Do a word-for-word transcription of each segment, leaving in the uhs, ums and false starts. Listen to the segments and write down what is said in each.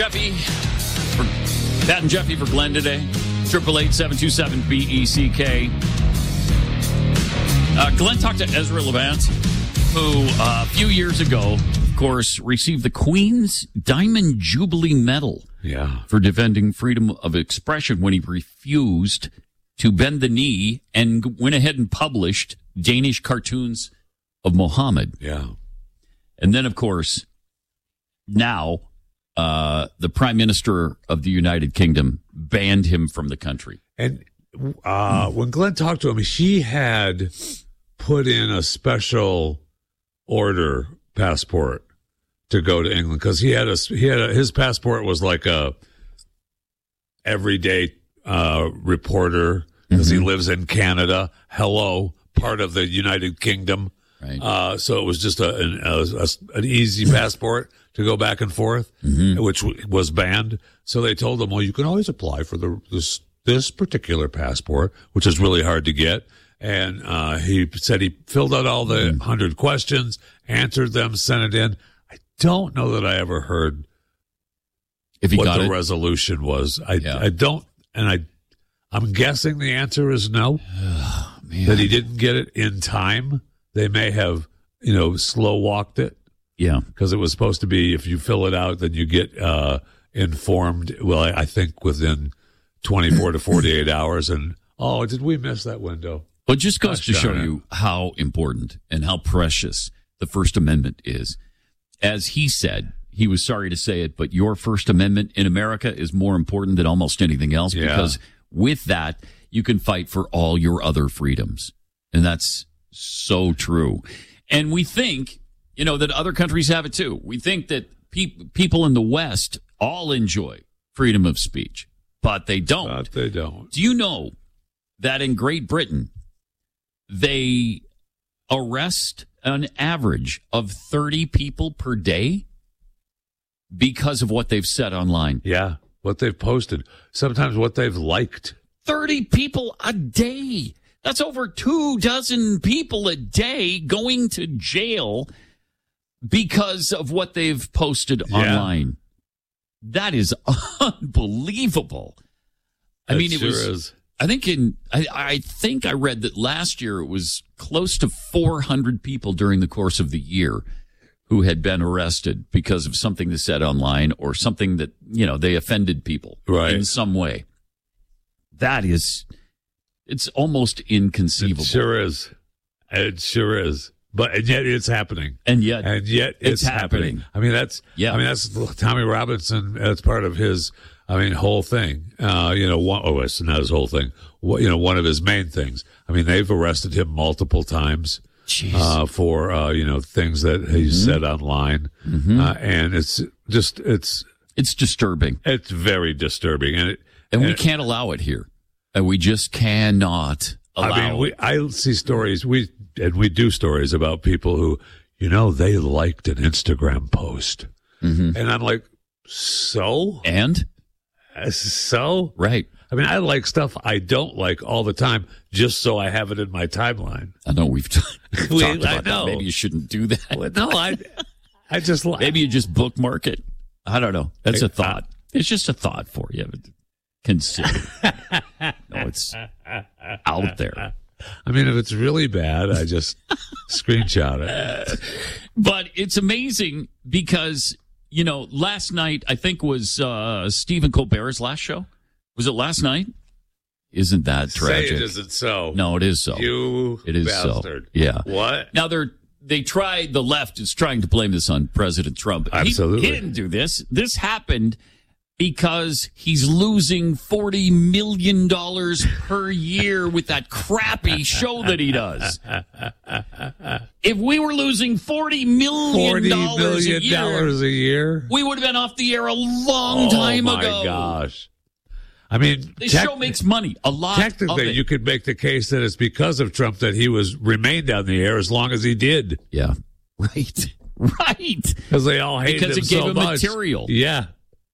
Jeffy, for Pat and Jeffy for Glenn today. Triple eight seven two seven B E C K. Uh, Glenn talked to Ezra Levant, who uh, a few years ago, of course, received the Queen's Diamond Jubilee Medal. Yeah. For defending freedom of expression when he refused to bend the knee and went ahead and published Danish cartoons of Muhammad. Yeah. And then, of course, now uh, the Prime Minister of the United Kingdom banned him from the country. And uh, mm. when Glenn talked to him, she had put in a special order passport to go to England because he had a he had a, his passport was like a everyday uh, reporter because mm-hmm. he lives in Canada. Hello, part of the United Kingdom. Right. Uh, so it was just a, an, a, a, an easy passport to go back and forth, mm-hmm. which w- was banned. So they told him, well, you can always apply for the this this particular passport, which is really hard to get. And uh, he said he filled out all the mm-hmm. hundred questions, answered them, sent it in. I don't know that I ever heard if he what got the it. resolution was. I Yeah. I don't, and I I'm guessing the answer is no. Oh, man. That he didn't get it in time. They may have, you know, slow walked it. Yeah, because it was supposed to be if you fill it out, then you get uh, informed. Well, I, I think within twenty-four to forty-eight hours. And oh, did we miss that window? Well, it just goes Gosh, to show darn it. you how important and how precious the First Amendment is. As he said, he was sorry to say it, but your First Amendment in America is more important than almost anything else Yeah. because with that, you can fight for all your other freedoms. And that's so true. And we think, you know, that other countries have it too. We think that pe- people in the West all enjoy freedom of speech, but they don't. But they don't. Do you know that in Great Britain, they arrest an average of thirty people per day because of what they've said online? Yeah, what they've posted. Sometimes what they've liked. thirty people a day. That's over two dozen people a day going to jail because of what they've posted Yeah. online. That is unbelievable. I It mean, it sure was. is. I think in I, I think I read that last year it was close to four hundred people during the course of the year who had been arrested because of something they said online or something that, you know, they offended people Right. in some way. That is, it's almost inconceivable. It sure is. It sure is. But and yet it's happening. And yet, And yet it's, it's happening. happening. I mean that's Yeah. I mean that's Tommy Robinson. That's part of his. I mean whole thing. Uh, you know, one, oh, it's not his whole thing. What, you know, one of his main things. I mean, they've arrested him multiple times Jeez. uh, for uh, you know things that he Mm-hmm. said online, Mm-hmm. uh, and it's just it's It's disturbing. it's very disturbing, and it, And we and- can't allow it here. And we just cannot allow I mean, we, it. I see stories, we and we do stories about people who, you know, they liked an Instagram post. Mm-hmm. And I'm like, so? And? So? Right. I mean, I like stuff I don't like all the time just so I have it in my timeline. I know we've, t- we've We- talked I about know. that. Maybe you shouldn't do that. Well, no, I, I just like. Maybe you just bookmark it. I don't know. That's I- a thought. It's just a thought for you. Consider. No, it's out there. I mean, if it's really bad, I just screenshot it. But it's amazing because, you know, last night, I think was uh, Stephen Colbert's last show. Was it last night? Isn't that tragic? Say it isn't so. No, it is so. You It is bastard. so. Yeah. What? Now they're they tried the left is trying to blame this on President Trump. He- Absolutely. He, didn't do this. This happened because he's losing forty million dollars per year with that crappy show that he does. If we were losing forty million dollars forty million a year, dollars a year? we would have been off the air a long Oh, time my ago. gosh. I mean, This tec- show makes money, a lot of technically, it. you could make the case that it's because of Trump that he was remained on the air as long as he did, Yeah, right, right. because they all hated Because him it gave so him much. material. Yeah,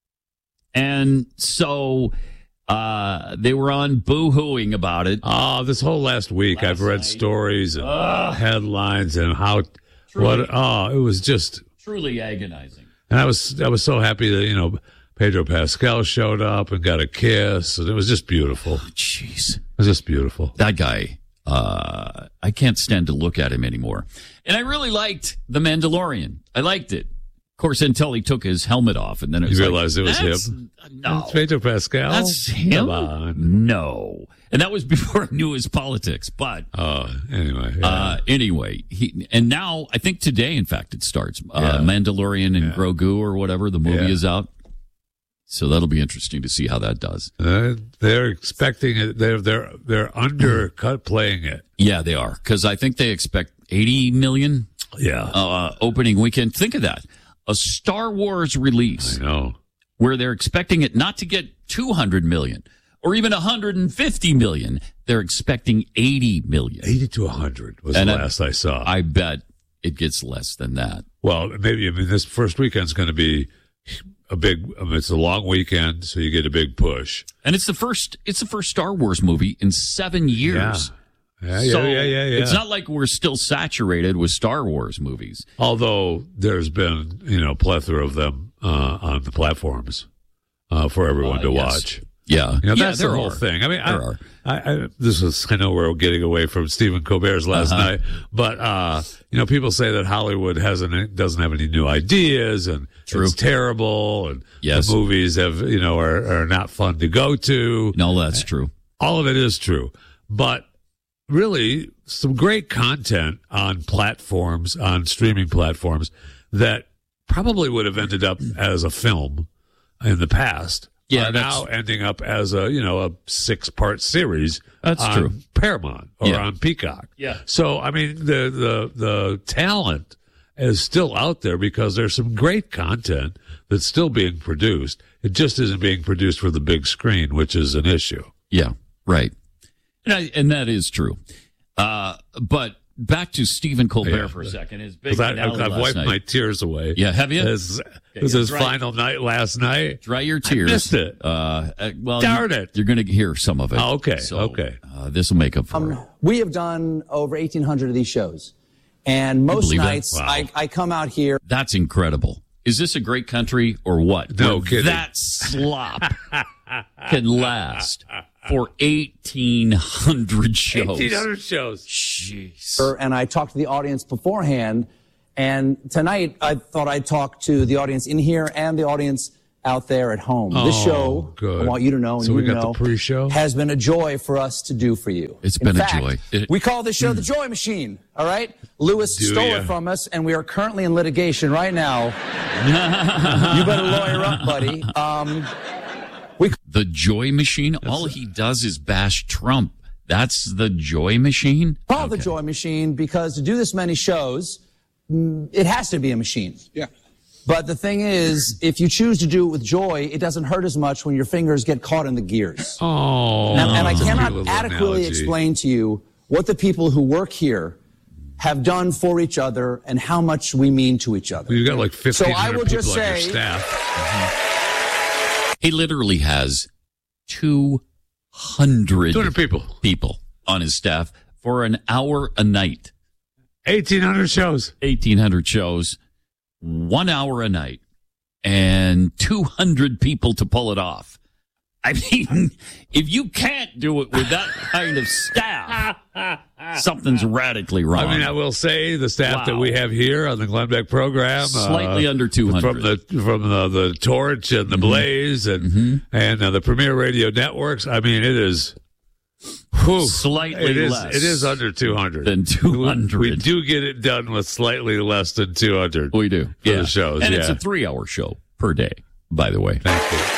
And so uh, they were on boo-hooing about it. oh, this whole last week, Last I've read night. stories and headlines and how Truly. what. Oh, it was just, Truly agonizing. and I was I was so happy that you know Pedro Pascal showed up and got a kiss, and it was just beautiful. Jeez. It was just beautiful. That guy, uh, I can't stand to look at him anymore. And I really liked The Mandalorian. I liked it. Of course, until he took his helmet off, and then it was You like, realized it was that's, him? No. It's Pedro Pascal? That's him? Come on. No. And that was before I knew his politics. But Oh, anyway. Yeah. uh, anyway, he and now, I think today, in fact, it starts. Uh, Yeah. Mandalorian and Yeah. Grogu or whatever, the movie Yeah. is out. So that'll be interesting to see how that does. Uh, they're expecting it. They're they're they're undercut playing it. Yeah, they are. Because I think they expect eighty million Yeah, uh, opening weekend. Think of that. A Star Wars release I know. where they're expecting it not to get two hundred million or even one hundred fifty million. They're expecting eighty million. Eighty to a hundred was And the I- last I saw. I bet it gets less than that. well, maybe I mean this first weekend's going to be a big. I mean, it's a long weekend, so you get a big push. And it's the first it's the first Star Wars movie in seven years. Yeah, So yeah, yeah, yeah, yeah. It's not like we're still saturated with Star Wars movies. Although there's been, you know, plethora of them uh, on the platforms uh, for everyone Uh, to yes. watch. Yeah. You know, yeah, that's there the whole are. thing. I mean, I, There are. I, I, this is, I know we're getting away from Stephen Colbert's last Uh-huh. night, but, uh, you know, people say that Hollywood hasn't, doesn't have any new ideas and True. it's terrible and Yes. the movies have, you know, are, are not fun to go to. No, that's true. All of it is true, but really some great content on platforms, on streaming platforms that probably would have ended up as a film in the past. Yeah, are that's- now ending up as a, you know, a six part series. That's on true. Paramount or Yeah. on Peacock. Yeah. So, I mean, the, the, the talent is still out there because there's some great content that's still being produced. It just isn't being produced for the big screen, which is an issue. Yeah, right. And, I, and that is true. Uh, but back to Stephen Colbert Yeah. for a second. His big 'Cause I, finale I've last wiped night. my tears away. Yeah, have you? This, it was yeah, his dry- final night last night. Dry your tears. I missed it. Uh, uh, well, Darn you, it. You're going to hear some of it. Oh, okay, So, okay. Uh, this will make up for it. Um, we have done over eighteen hundred of these shows. And most believe that? nights Wow. I, I come out here. That's incredible. Is this a great country or what? No Where kidding. That slop can last for eighteen hundred shows. eighteen hundred shows. Jeez. and I talked to the audience beforehand. And tonight, I thought I'd talk to the audience in here and the audience out there at home. this Oh, show, good. I want you to know, and So you we to got the know, pre-show? has been a joy for us to do for you. It's In been a fact, joy. It- we call this show the Joy Machine. All right, Lewis Do stole ya? it from us, and we are currently in litigation right now. You better lawyer up, buddy. Um, The Joy Machine? All he does is bash Trump. That's the Joy Machine? call it the Joy Machine because to do this many shows, mm, it has to be a machine. Yeah. But the thing is, if you choose to do it with joy, it doesn't hurt as much when your fingers get caught in the gears. Oh. and, and I that's a cute cannot little adequately analogy. explain to you what the people who work here have done for each other and how much we mean to each other. You've got like fifteen I hundred will people just on your say- staff. He literally has two hundred two hundred people. people on his staff for an hour a night. eighteen hundred shows. eighteen hundred shows, one hour a night, and two hundred people to pull it off. I mean, if you can't do it with that kind of staff, something's radically wrong. I mean, I will say the staff Wow. that we have here on the Glenn Beck program, Slightly uh, under two hundred. from the from the, the Torch and the Mm-hmm. Blaze and Mm-hmm. and uh, the Premier Radio Networks. I mean, it is whew, Slightly it is, less It is under two hundred. than two hundred. We, we do get it done with slightly less than two hundred. We do. For yeah. the shows, and it's yeah. a three-hour show per day, by the way. Thank you.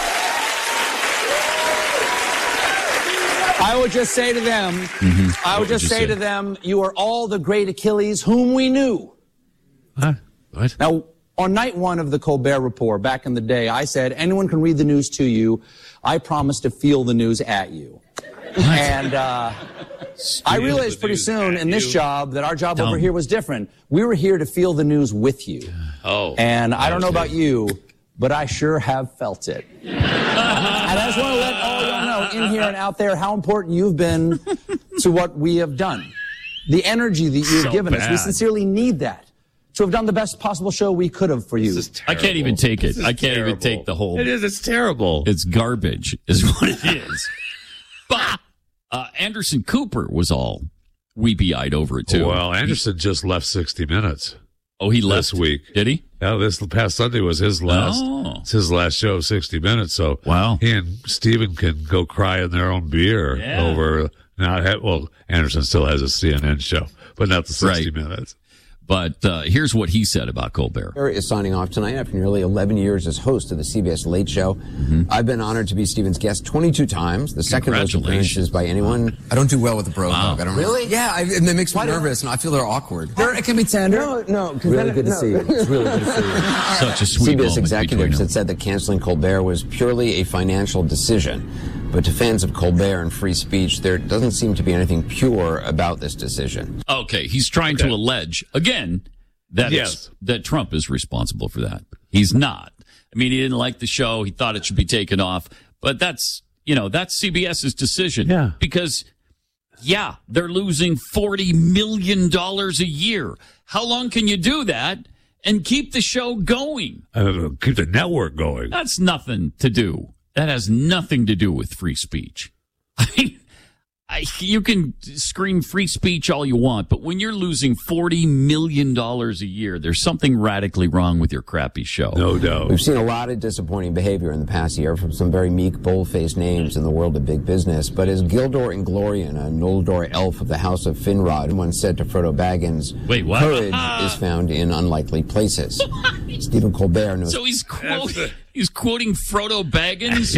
I would just say to them, I would Mm-hmm. would just you say, say? to them, you are all the great Achilles whom we knew. Huh? What? Now, on night one of the Colbert Report, back in the day, I said, anyone can read the news to you. I promise to feel the news at you. And uh, I Feel realized the pretty news soon at in this you. job that our job Dumb. over here was different. We were here to feel the news with you. Oh. And I don't know Okay. about you, but I sure have felt it. And I just want to let all y'all know in here and out there how important you've been to what we have done. The energy that you've So given us. We bad. sincerely need that to have done the best possible show we could have for you. This is I can't even take it. This is I can't terrible. even take the whole. It is. It's terrible. It's garbage, is what it is. But uh, Anderson Cooper was all weepy-eyed over it too. Well, Anderson just left sixty minutes. Oh, he left this week. Did he? Yeah, this past Sunday was his last. Oh. It's his last show, sixty minutes. So Wow. he and Steven can go cry in their own beer Yeah. over not. Ha- well, Anderson still has a C N N show, but not the sixty Right. minutes. But uh, here's what he said about Colbert. Colbert is signing off tonight after nearly eleven years as host of the C B S Late Show. Mm-hmm. I've been honored to be Stephen's guest twenty-two times, the second most appearances by anyone. I don't do well with the bro Wow. hug. I don't Really? know. Yeah, I, it makes me nervous, and I feel they're awkward. There, it can be tender. No, no. Really good to see you. It's really good to see you. Such a sweet C B S moment executives between had them. said that canceling Colbert was purely a financial decision. But to fans of Colbert and free speech, there doesn't seem to be anything pure about this decision. Okay, he's trying Okay. to allege again that Yes. it's, that Trump is responsible for that. He's not. I mean, he didn't like the show. He thought it should be taken off. But that's, you know, that's CBS's decision. Yeah. Because, yeah, they're losing forty million dollars a year. How long can you do that and keep the show going? Uh, keep the network going. That's nothing to do. That has nothing to do with free speech. I mean, I, you can scream free speech all you want, but when you're losing forty million dollars a year, there's something radically wrong with your crappy show. No doubt. We've seen a lot of disappointing behavior in the past year from some very meek, bold-faced names in the world of big business. But as Gildor Inglorian, a Noldor elf of the House of Finrod, once said to Frodo Baggins, Wait, what? courage is found in unlikely places. Stephen Colbert knows. So he's quoting, he's quoting Frodo Baggins?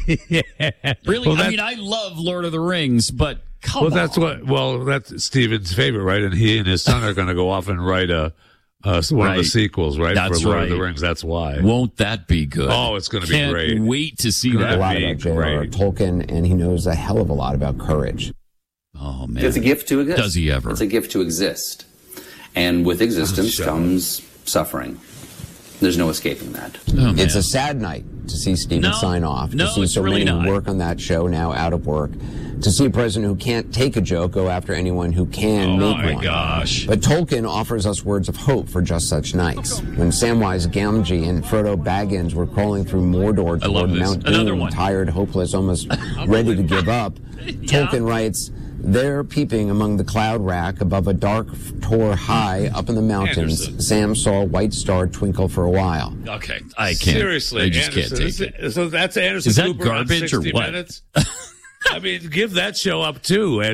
Or, really? Well, I that- mean, I love Lord of the Rings, but come Well, on. that's what. Well, that's Steven's favorite, right? And he and his son are going to go off and write a uh, one of Right. the sequels, right? That's for Lord of the right. Rings. That's why. Won't that be good? Oh, it's gonna be Can't great. Wait to see a that. lot be about J R R. great. Tolkien, and he knows a hell of a lot about courage. Oh man, It's a gift to exist. Does he ever? It's a gift to exist. And with existence Oh, shut up. comes suffering. There's no escaping that. Oh, man. It's a sad night to see Stephen No. sign off, No, to see it's so really many not. who work on that show now out of work, to see a president who can't take a joke go after anyone who can Oh, make my one. gosh. But Tolkien offers us words of hope for just such nights. When Samwise Gamgee and Frodo Baggins were crawling through Mordor I love toward this. Mount Another Doom, one. tired, hopeless, almost ready to give up, Tolkien writes, "There, peeping among the cloud rack above a dark tor high up in the mountains, Anderson. Sam saw a white star twinkle for a while." Okay, I can't. Seriously, I just Anderson, can't take this- it. So that's Anderson Is that Cooper on garbage or sixty what? Minutes? I mean, give that show up too.